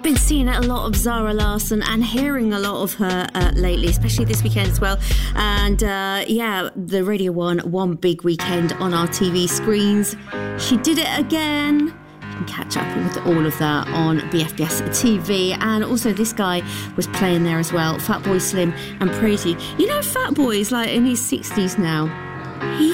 been seeing a lot of Zara Larsson and hearing a lot of her lately, especially this weekend as well. And the Radio 1 one big weekend on our TV screens. She did it again. You can catch up with all of that on BFBS TV. And also this guy was playing there as well, Fatboy Slim and Praise You. You know, Fatboy is like in his 60s now. He